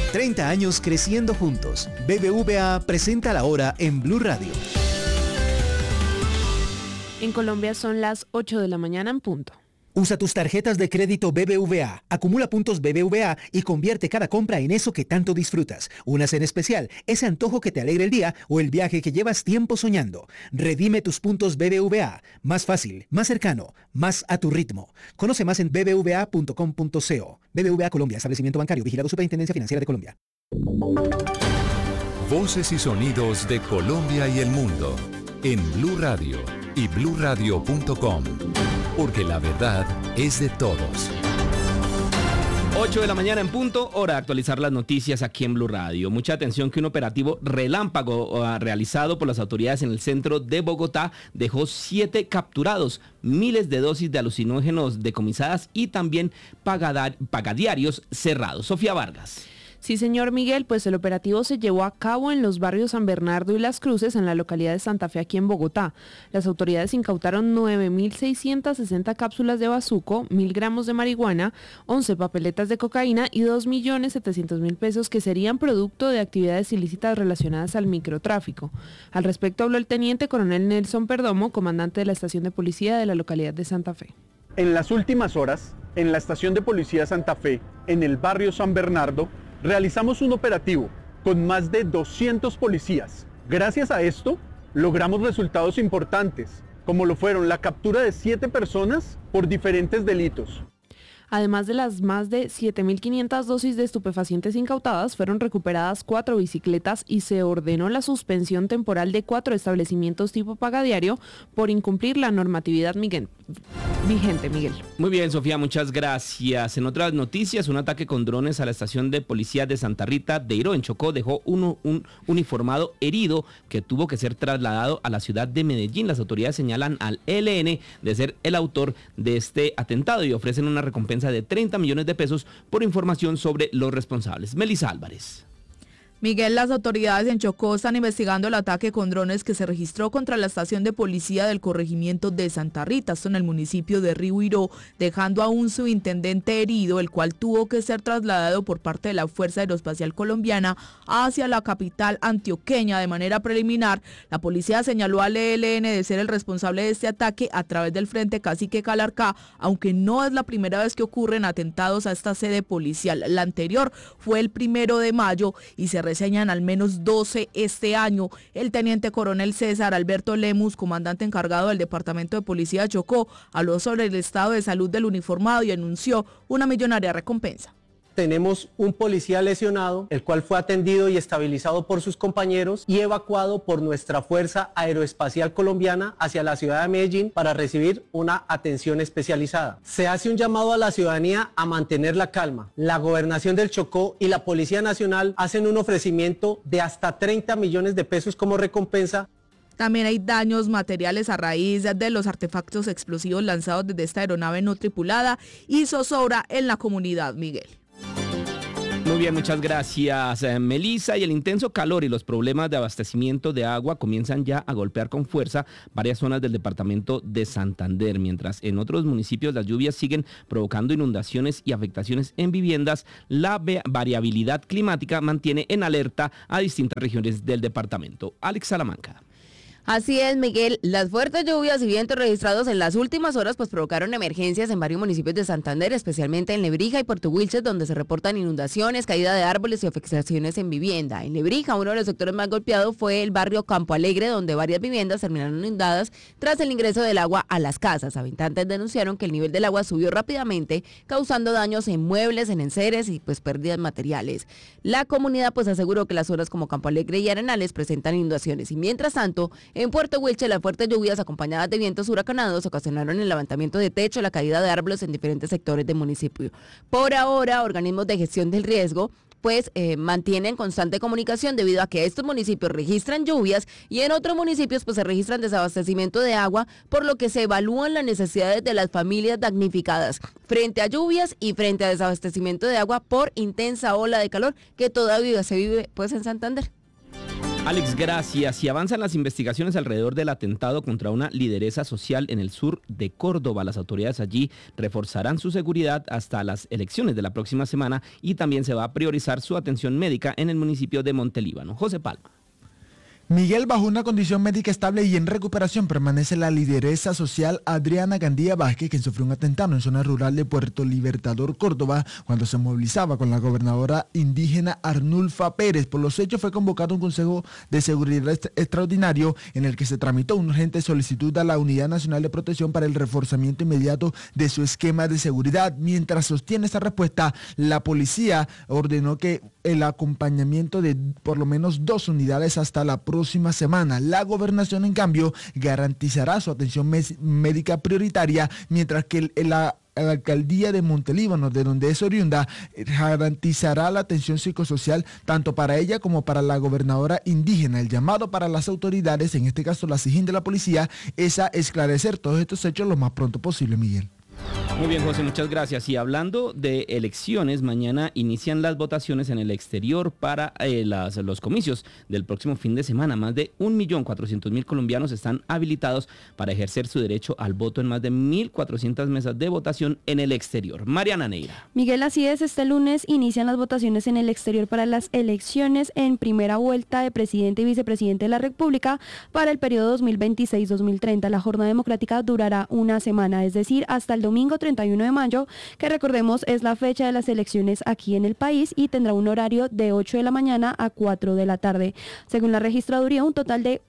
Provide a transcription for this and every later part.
30 años creciendo juntos. BBVA presenta la hora en Blue Radio. En Colombia son las 8 de la mañana en punto. Usa tus tarjetas de crédito BBVA, acumula puntos BBVA y convierte cada compra en eso que tanto disfrutas. Unas en especial, ese antojo que te alegra el día o el viaje que llevas tiempo soñando. Redime tus puntos BBVA. Más fácil, más cercano, más a tu ritmo. Conoce más en bbva.com.co. BBVA Colombia, establecimiento bancario, vigilado Superintendencia Financiera de Colombia. Voces y sonidos de Colombia y el mundo en Blue Radio y bluradio.com. Porque la verdad es de todos. 8 de la mañana en punto, hora de actualizar las noticias aquí en Blue Radio. Mucha atención que un operativo relámpago realizado por las autoridades en el centro de Bogotá dejó 7 capturados, miles de dosis de alucinógenos decomisadas y también pagadiarios cerrados. Sofía Vargas. Sí, señor Miguel, pues el operativo se llevó a cabo en los barrios San Bernardo y Las Cruces, en la localidad de Santa Fe, aquí en Bogotá. Las autoridades incautaron 9.660 cápsulas de bazuco, 1.000 gramos de marihuana, 11 papeletas de cocaína y 2.700.000 pesos que serían producto de actividades ilícitas relacionadas al microtráfico. Al respecto habló el teniente coronel Nelson Perdomo, comandante de la estación de policía de la localidad de Santa Fe. En las últimas horas, en la estación de policía Santa Fe, en el barrio San Bernardo, realizamos un operativo con más de 200 policías. Gracias a esto, logramos resultados importantes, como lo fueron la captura de 7 personas por diferentes delitos. Además de las más de 7.500 dosis de estupefacientes incautadas, fueron recuperadas 4 bicicletas y se ordenó la suspensión temporal de 4 establecimientos tipo pagadiario por incumplir la normatividad vigente, Miguel. Muy bien, Sofía, muchas gracias. En otras noticias, un ataque con drones a la estación de policía de Santa Rita de Iró, en Chocó, dejó un uniformado herido que tuvo que ser trasladado a la ciudad de Medellín. Las autoridades señalan al ELN de ser el autor de este atentado y ofrecen una recompensa de 30 millones de pesos por información sobre los responsables. Melissa Álvarez. Miguel, las autoridades en Chocó están investigando el ataque con drones que se registró contra la estación de policía del corregimiento de Santa Rita, esto en el municipio de Río Iró, dejando a un subintendente herido, el cual tuvo que ser trasladado por parte de la Fuerza Aeroespacial Colombiana hacia la capital antioqueña. De manera preliminar, la policía señaló al ELN de ser el responsable de este ataque a través del Frente Cacique Calarcá, aunque no es la primera vez que ocurren atentados a esta sede policial. La anterior fue el 1 de mayo y se reseñan al menos 12 este año. El teniente coronel César Alberto Lemus, comandante encargado del Departamento de Policía de Chocó, habló sobre el estado de salud del uniformado y anunció una millonaria recompensa. Tenemos un policía lesionado, el cual fue atendido y estabilizado por sus compañeros y evacuado por nuestra Fuerza Aeroespacial Colombiana hacia la ciudad de Medellín para recibir una atención especializada. Se hace un llamado a la ciudadanía a mantener la calma. La Gobernación del Chocó y la Policía Nacional hacen un ofrecimiento de hasta 30 millones de pesos como recompensa. También hay daños materiales a raíz de los artefactos explosivos lanzados desde esta aeronave no tripulada y zozobra en la comunidad, Miguel. Muy bien, muchas gracias, Melissa. Y el intenso calor y los problemas de abastecimiento de agua comienzan ya a golpear con fuerza varias zonas del departamento de Santander, mientras en otros municipios las lluvias siguen provocando inundaciones y afectaciones en viviendas. La variabilidad climática mantiene en alerta a distintas regiones del departamento. Alex Salamanca. Así es, Miguel. Las fuertes lluvias y vientos registrados en las últimas horas pues provocaron emergencias en varios municipios de Santander, especialmente en Lebrija y Puerto Wilches, donde se reportan inundaciones, caída de árboles y afectaciones en vivienda. En Lebrija, uno de los sectores más golpeados fue el barrio Campo Alegre, donde varias viviendas terminaron inundadas tras el ingreso del agua a las casas. Habitantes denunciaron que el nivel del agua subió rápidamente, causando daños en muebles, en enseres y pues pérdidas materiales. La comunidad pues aseguró que las zonas como Campo Alegre y Arenales presentan inundaciones y mientras tanto, en Puerto Wilches, las fuertes lluvias acompañadas de vientos huracanados ocasionaron el levantamiento de techo, la caída de árboles en diferentes sectores del municipio. Por ahora, organismos de gestión del riesgo mantienen constante comunicación debido a que estos municipios registran lluvias y en otros municipios pues se registran desabastecimiento de agua, por lo que se evalúan las necesidades de las familias damnificadas frente a lluvias y frente a desabastecimiento de agua por intensa ola de calor que todavía se vive pues en Santander. Alex, gracias. Y avanzan las investigaciones alrededor del atentado contra una lideresa social en el sur de Córdoba. Las autoridades allí reforzarán su seguridad hasta las elecciones de la próxima semana y también se va a priorizar su atención médica en el municipio de Montelíbano. José Palma. Miguel, bajo una condición médica estable y en recuperación, permanece la lideresa social Adriana Gandía Vázquez, quien sufrió un atentado en zona rural de Puerto Libertador, Córdoba, cuando se movilizaba con la gobernadora indígena Arnulfa Pérez. Por los hechos fue convocado un consejo de seguridad extraordinario en el que se tramitó una urgente solicitud a la Unidad Nacional de Protección para el reforzamiento inmediato de su esquema de seguridad. Mientras sostiene esta respuesta, la policía ordenó que el acompañamiento de por lo menos 2 unidades hasta la próxima semana. La gobernación, en cambio, garantizará su atención médica prioritaria, mientras que la alcaldía de Montelíbano, de donde es oriunda, garantizará la atención psicosocial tanto para ella como para la gobernadora indígena. El llamado para las autoridades, en este caso la SIJIN de la policía, es a esclarecer todos estos hechos lo más pronto posible, Miguel. Muy bien, José, muchas gracias. Y hablando de elecciones, mañana inician las votaciones en el exterior para los comicios del próximo fin de semana. Más de 1.400.000 colombianos están habilitados para ejercer su derecho al voto en más de 1.400 mesas de votación en el exterior. Mariana Neira. Miguel, así es, este lunes inician las votaciones en el exterior para las elecciones en primera vuelta de presidente y vicepresidente de la República para el periodo 2026-2030. La jornada democrática durará una semana, es decir, hasta el domingo 31 de mayo, que recordemos es la fecha de las elecciones aquí en el país, y tendrá un horario de 8 de la mañana a 4 de la tarde. Según la registraduría, un total de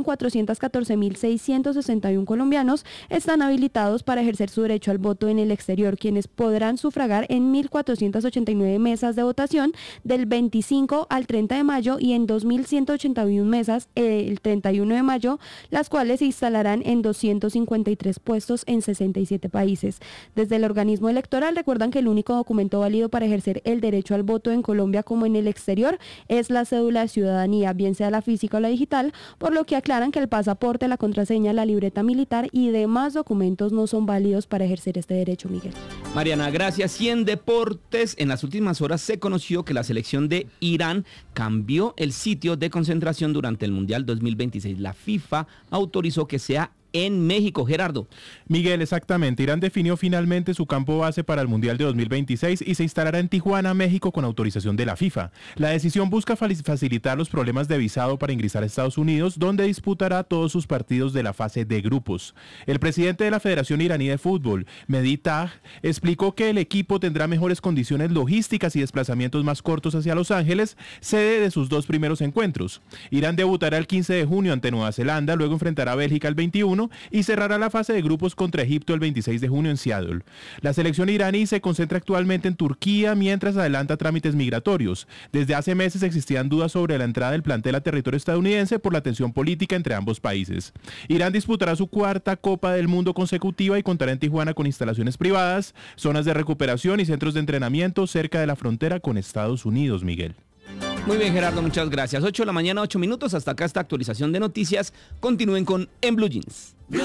1.414.661 colombianos están habilitados para ejercer su derecho al voto en el exterior, quienes podrán sufragar en 1.489 mesas de votación del 25 al 30 de mayo y en 2.181 mesas el 31 de mayo, las cuales se instalarán en 253 puestos en 67 países. Desde el organismo electoral recuerdan que el único documento válido para ejercer el derecho al voto en Colombia como en el exterior es la cédula de ciudadanía, bien sea la física o la digital, por lo que aclaran que el pasaporte, la contraseña, la libreta militar y demás documentos no son válidos para ejercer este derecho, Miguel. Mariana, gracias. Y en deportes, en las últimas horas se conoció que la selección de Irán cambió el sitio de concentración durante el Mundial 2026. La FIFA autorizó que sea en México. Gerardo. Miguel, exactamente. Irán definió finalmente su campo base para el Mundial de 2026 y se instalará en Tijuana, México, con autorización de la FIFA. La decisión busca facilitar los problemas de visado para ingresar a Estados Unidos, donde disputará todos sus partidos de la fase de grupos. El presidente de la Federación Iraní de Fútbol, Mehdi Taj, explicó que el equipo tendrá mejores condiciones logísticas y desplazamientos más cortos hacia Los Ángeles, sede de sus 2 primeros encuentros. Irán debutará el 15 de junio ante Nueva Zelanda, luego enfrentará a Bélgica el 21 y cerrará la fase de grupos contra Egipto el 26 de junio en Seattle. La selección iraní se concentra actualmente en Turquía mientras adelanta trámites migratorios. Desde hace meses existían dudas sobre la entrada del plantel a territorio estadounidense por la tensión política entre ambos países. Irán disputará su 4ª Copa del Mundo consecutiva y contará en Tijuana con instalaciones privadas, zonas de recuperación y centros de entrenamiento cerca de la frontera con Estados Unidos, Miguel. Muy bien, Gerardo, muchas gracias. 8 de la mañana, 8 minutos. Hasta acá esta actualización de noticias. Continúen con En Blue Jeans. Blue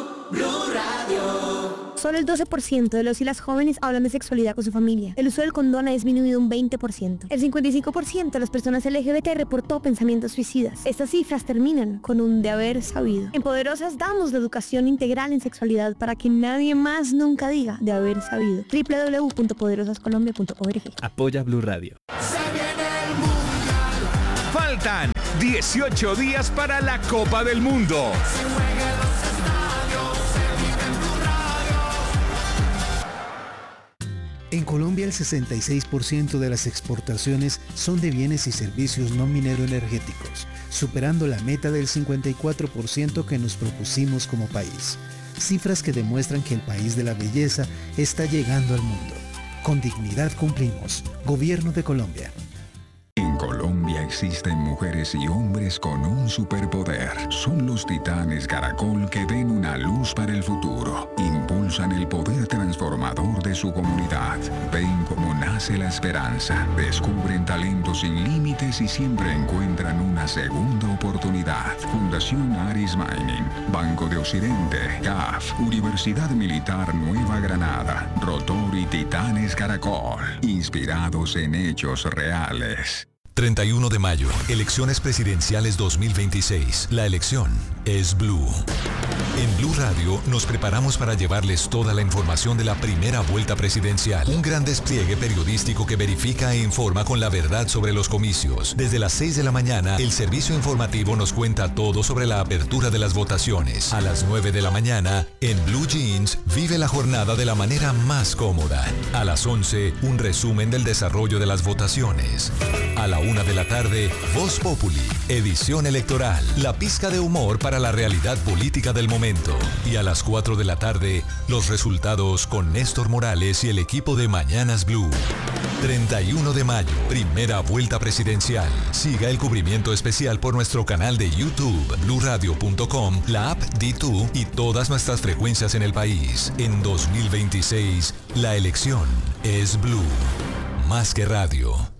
Radio. Solo el 12% de los y las jóvenes hablan de sexualidad con su familia. El uso del condón ha disminuido un 20%. El 55% de las personas LGBT reportó pensamientos suicidas. Estas cifras terminan con un de haber sabido. En Poderosas damos la educación integral en sexualidad para que nadie más nunca diga de haber sabido. www.poderosascolombia.org. Apoya Blue Radio. Faltan 18 días para la Copa del Mundo. En Colombia el 66% de las exportaciones son de bienes y servicios no minero-energéticos, superando la meta del 54% que nos propusimos como país. Cifras que demuestran que el país de la belleza está llegando al mundo. Con dignidad cumplimos. Gobierno de Colombia. En Colombia existen mujeres y hombres con un superpoder. Son los titanes Caracol que ven una luz para el futuro. Impulsan el poder transformador de su comunidad. Ven cómo nace la esperanza. Descubren talentos sin límites y siempre encuentran una segunda oportunidad. Fundación Aris Mining, Banco de Occidente, CAF, Universidad Militar Nueva Granada, Rotor y Titanes Caracol. Inspirados en hechos reales. 31 de mayo, elecciones presidenciales 2026. La elección es Blue. En Blue Radio nos preparamos para llevarles toda la información de la primera vuelta presidencial. Un gran despliegue periodístico que verifica e informa con la verdad sobre los comicios. Desde las 6 de la mañana, el servicio informativo nos cuenta todo sobre la apertura de las votaciones. A las 9 de la mañana, en Blue Jeans, vive la jornada de la manera más cómoda. A las 11, un resumen del desarrollo de las votaciones. A la 1 de la tarde, Voz Populi, edición electoral. La pizca de humor para la realidad política del momento. Y a las 4 de la tarde, los resultados con Néstor Morales y el equipo de Mañanas Blue. 31 de mayo, primera vuelta presidencial. Siga el cubrimiento especial por nuestro canal de YouTube, bluradio.com, la app D2 y todas nuestras frecuencias en el país. En 2026, la elección es Blue. Más que radio.